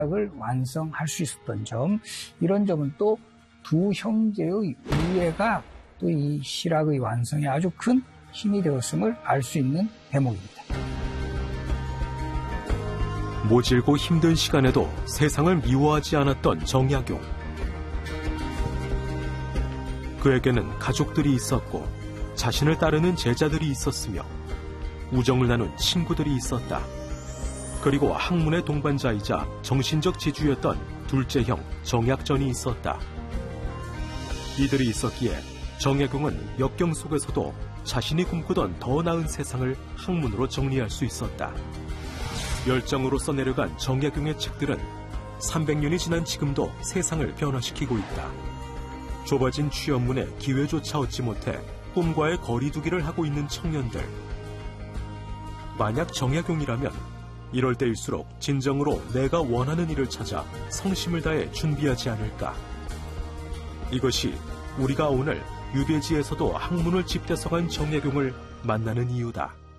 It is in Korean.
을 완성할 수 있었던 점, 이런 점은 또 두 형제의 우애가 또 이 실학의 완성에 아주 큰 힘이 되었음을 알 수 있는 대목입니다. 모질고 힘든 시간에도 세상을 미워하지 않았던 정약용. 그에게는 가족들이 있었고 자신을 따르는 제자들이 있었으며 우정을 나눈 친구들이 있었다. 그리고 학문의 동반자이자 정신적 지주였던 둘째 형 정약전이 있었다. 이들이 있었기에 정약용은 역경 속에서도 자신이 꿈꾸던 더 나은 세상을 학문으로 정리할 수 있었다. 열정으로 써내려간 정약용의 책들은 300년이 지난 지금도 세상을 변화시키고 있다. 좁아진 취업문에 기회조차 얻지 못해 꿈과의 거리두기를 하고 있는 청년들. 만약 정약용이라면 이럴 때일수록 진정으로 내가 원하는 일을 찾아 성심을 다해 준비하지 않을까. 이것이 우리가 오늘 유배지에서도 학문을 집대성한 정약용을 만나는 이유다.